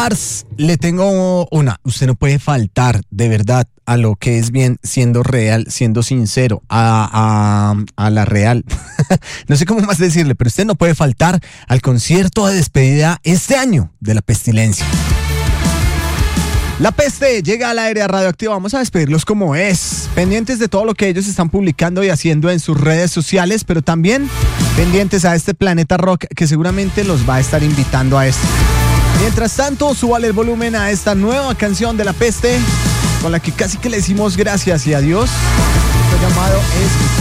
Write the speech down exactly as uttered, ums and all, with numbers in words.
Bars, le tengo una. Usted no puede faltar, de verdad, a lo que es bien, siendo real, siendo sincero, a, a, a la real. No sé cómo más decirle, pero usted no puede faltar al concierto de despedida este año de La Pestilencia. La Peste llega al aire a Radioactiva. Vamos a despedirlos como es, pendientes de todo lo que ellos están publicando y haciendo en sus redes sociales, pero también pendientes a este Planeta Rock que seguramente los va a estar invitando a esto. Mientras tanto, súbale el volumen a esta nueva canción de La Peste, con la que casi que le decimos gracias y adiós. Esto llamado es